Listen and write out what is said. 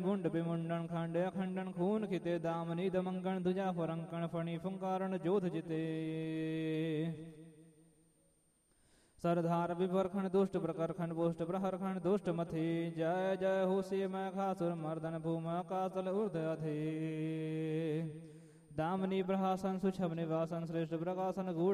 मुंड विमुंडन खंड अखंडन खून खिते दामनी दमंगन दुजा फरंकण फणी फुंकारण जोध जिते सरधार विभरखंड दुष्ट प्रकरखंड पुष्ट प्रहरखंड दुष्ट मथे जय जय हो से मैं खासुर मर्दन भूमा कासल ऊर्ध अधे दामनी प्रहासन सुछम निवासन श्रेष्ठ प्रकाशन गूढ़